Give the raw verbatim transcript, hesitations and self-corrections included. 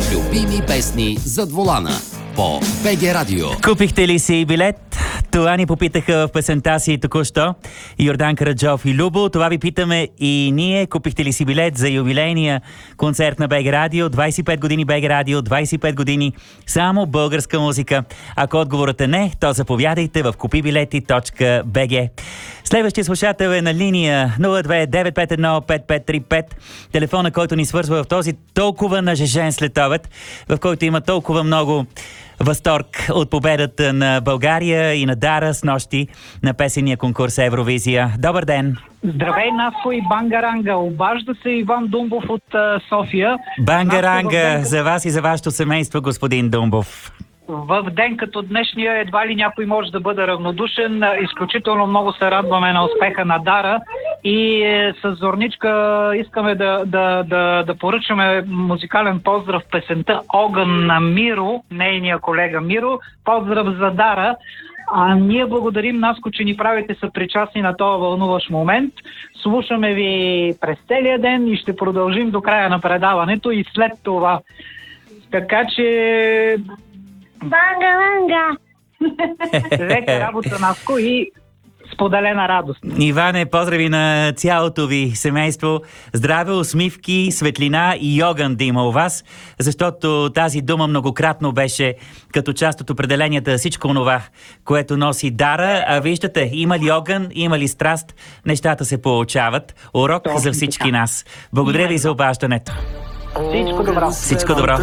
Любими песни зад волана по БГ Радио. Купихте ли си билет? Това ни попитаха в песента си току-що Йордан Караджов и Любо. Това ви питаме и ние. Купихте ли си билет за юбилейния концерт на БГ Радио? двайсет и пет години БГ Радио, двайсет и пет години само българска музика. Ако отговорът е не, то заповядайте в купибилети точка би джи. Следващия слушател е на линия нула две девет пет едно пет пет три пет. Телефона, който ни свързва в този толкова нажежен следобед, в който има толкова много възторг от победата на България и на Дара с нощи на песения конкурс Евровизия. Добър ден! Здравей, Наско и Бангаранга! Обажда се Иван Думбов от uh, София. Бангаранга Наско, за вас и за вашето семейство, господин Думбов. В ден като днешния едва ли някой може да бъде равнодушен. Изключително много се радваме на успеха на Дара и е, с Зорничка искаме да, да, да, да поръчаме музикален поздрав песента Огън на Миро, нейния колега Миро. Поздрав за Дара. А ние благодарим, Наско, че ни правите съпричастни на този вълнуващ момент. Слушаме ви през целия ден и ще продължим до края на предаването и след това. Така че... Банга-банга! Лека работа, Наско, и споделена радост. Иване, поздрави на цялото ви семейство. Здраве, усмивки, светлина и огън да има у вас, защото тази дума многократно беше като част от определенията всичко онова, което носи Дара. А виждате, има ли огън, има ли страст, нещата се получават. Урок Точно за всички така. нас. Благодаря ви за обаждането. Всичко добро. Всичко добро.